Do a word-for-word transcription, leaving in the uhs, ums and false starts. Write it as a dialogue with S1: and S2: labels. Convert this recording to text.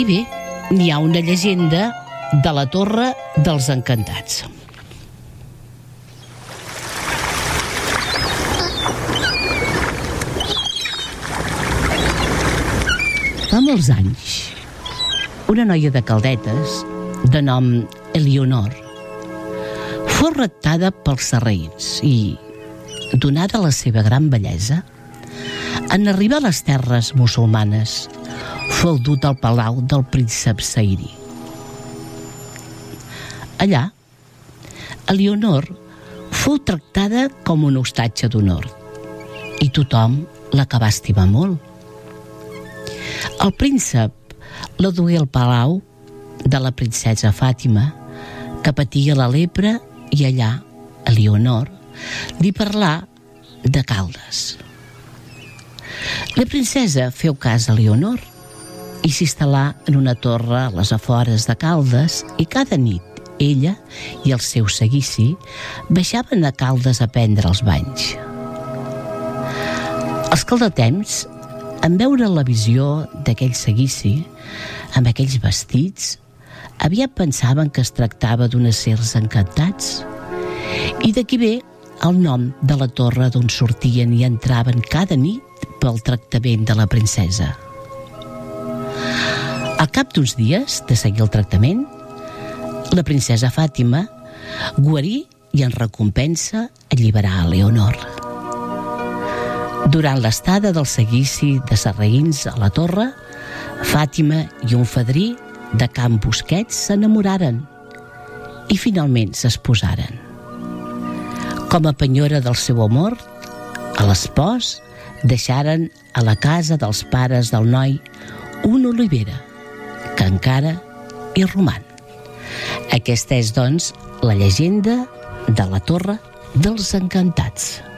S1: I bé, n'hi ha una llegenda de la Torre dels Encantats. Fa molts anys, una noia de Caldetes, de nom Elionor, fou raptada pels sarraïns i, donada la seva gran bellesa, en arribar a les terres musulmanes, fou dut al palau del príncep Saïri. Allà, Elionor fou tractada com un hostatge d'honor i tothom la que va estimar molt. El príncep la dugué al palau de la princesa Fàtima, que patia la lepra, i allà Elionor li parlà de Caldes. La princesa feu cas a Elionor i s'instal·là en una torre a les afores de Caldes, i cada nit ella i el seu seguici baixaven a Caldes a prendre els banys. Els caldetencs, en veure la visió d'aquell seguici, amb aquells vestits, aviat pensaven que es tractava d'un éssers encantats, i d'aquí ve el nom de la torre d'on sortien i entraven cada nit pel tractament de la princesa. Al cap d'uns dies de seguir el tractament, la princesa Fàtima guarí i en recompensa alliberà a Elionor. Durant l'estada del seguici de sarraïns a la torre, Fàtima i un fadrí de Can Busquets s'enamoraren i finalment s'esposaren. Com a penyora del seu amor, a l'espòs deixaren a la casa dels pares del noi una olivera que encara hi roman. Aquesta és, doncs, la llegenda de la Torre dels Encantats.